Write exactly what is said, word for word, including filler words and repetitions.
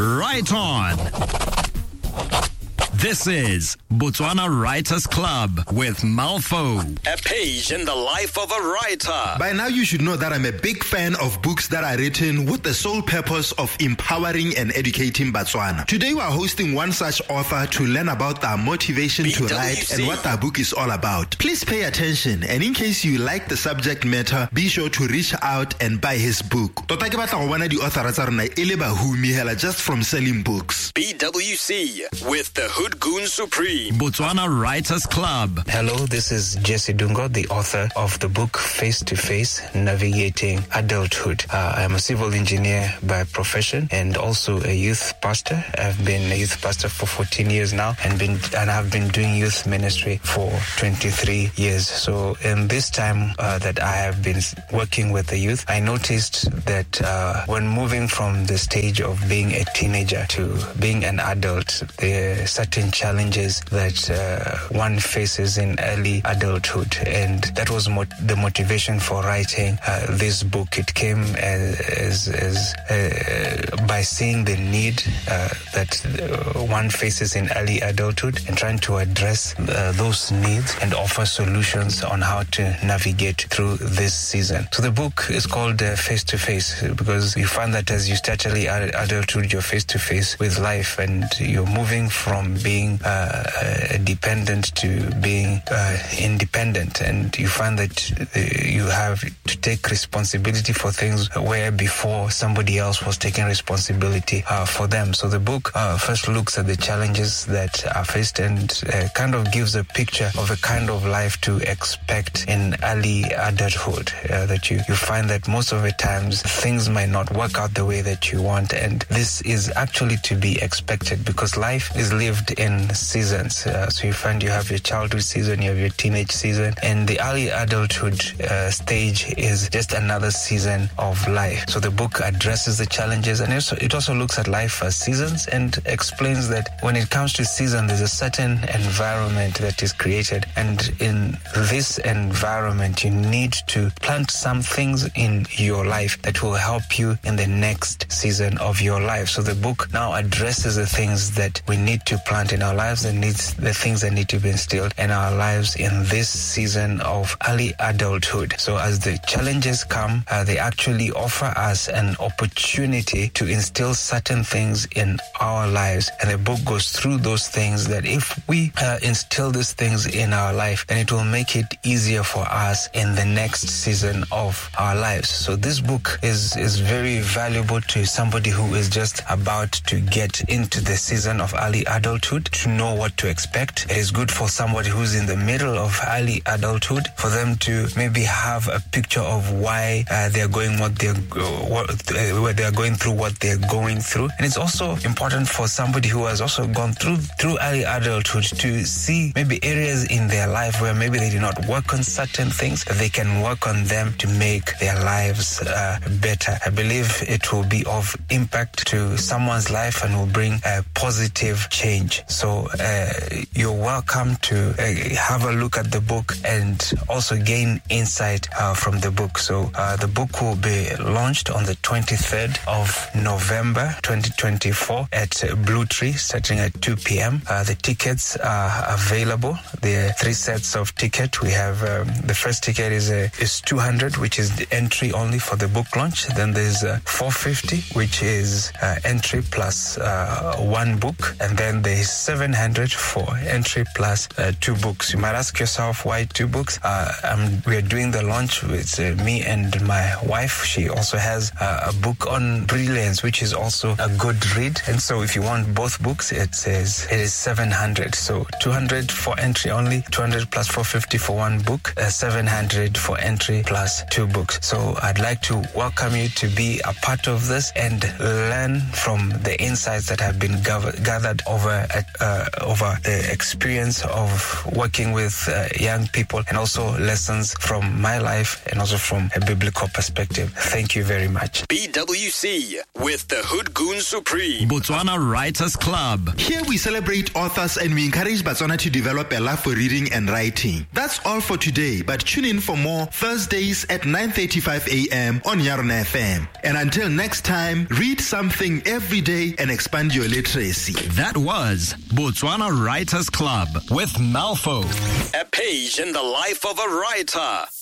Right on. This is Botswana Writers Club with Malfo, a page in the life of a writer. By now you should know that I'm a big fan of books that are written with the sole purpose of empowering and educating Botswana. Today we are hosting one such author to learn about their motivation B to W C. write and what their book is all about. Please pay attention, and in case you like the subject matter, be sure to reach out and buy his book. Tota ke batla go bona di author tsa rona e le bahumi hela just from selling books. B W C with the Hood Goon Supreme. Botswana Writers Club. Hello, this is Jesse Dungo, the author of the book Face to Face, Navigating Adulthood. Uh, I'm a civil engineer by profession and also a youth pastor. I've been a youth pastor for fourteen years now and been and I've been doing youth ministry for twenty-three years. So in this time uh, that I have been working with the youth, I noticed that uh, when moving from the stage of being a teenager to being an adult, there are certain challenges that uh, one faces in early adulthood, and that was mot- the motivation for writing uh, this book. It came as, as, as uh, by seeing the need uh, that uh, one faces in early adulthood and trying to address uh, those needs and offer solutions on how to navigate through this season. So the book is called uh, Face to Face because you find that as you start early ad- adulthood, you're face to face with life and you're moving from being uh, uh, dependent to being uh, independent, and you find that uh, you have to take responsibility for things where before somebody else was taking responsibility uh, for them. So the book uh, first looks at the challenges that are faced and uh, kind of gives a picture of a kind of life to expect in early adulthood, uh, that you, you find that most of the times things might not work out the way that you want, and this is actually to be expected because life is lived in seasons. Uh, so you find you have your childhood season, you have your teenage season, and the early adulthood uh, stage is just another season of life. So the book addresses the challenges, and also, it also looks at life as seasons and explains that when it comes to season, there's a certain environment that is created, and in this environment, you need to plant some things in your life that will help you in the next season of your life. So the book now addresses the things that we need to plant in our lives and needs the things that need to be instilled in our lives in this season of early adulthood. So as the challenges come, uh, they actually offer us an opportunity to instill certain things in our lives. And the book goes through those things that if we uh, instill these things in our life, then it will make it easier for us in the next season of our lives. So this book is, is very valuable to somebody who is just about to get into the season of early adulthood, to know what to expect. It is good for somebody who's in the middle of early adulthood, for them to maybe have a picture of why uh, they're going what they're what, uh, where they're going through what they're going through. And it's also important for somebody who has also gone through through early adulthood to see maybe areas in their life where maybe they did not work on certain things, that they can work on them to make their lives uh, better. I believe it will be of impact to someone's life and will bring a positive change. So uh, you're welcome to uh, have a look at the book and also gain insight uh, from the book. So uh, the book will be launched on the twenty-third of November twenty twenty-four at Blue Tree, starting at two p.m. Uh, the tickets are available. There are three sets of tickets. We have um, the first ticket is uh, is two hundred, which is the entry only for the book launch. Then there's uh, four fifty, which is uh, entry plus uh, one book, and then there's seven hundred for entry plus uh, two books. You might ask yourself why two books. Uh, um, we're doing the launch with uh, me and my wife. She also has uh, a book on brilliance, which is also a good read. And so if you want both books, it says it is seven hundred. So two hundred for entry only, two hundred plus four fifty for one book, uh, seven hundred for entry plus two books. So I'd like to welcome you to be a part of this and learn from the insights that have been gathered over a at, uh, over the experience of working with uh, young people, and also lessons from my life and also from a biblical perspective. Thank you very much. B W C with the Hood Goon Supreme, Botswana Writers Club. Here we celebrate authors and we encourage Botswana to develop a love for reading and writing. That's all for today, but tune in for more Thursdays at nine thirty-five a.m. on Yarona F M. And until next time, read something every day and expand your literacy. That was Botswana Writers Club with Malfo, a page in the life of a writer.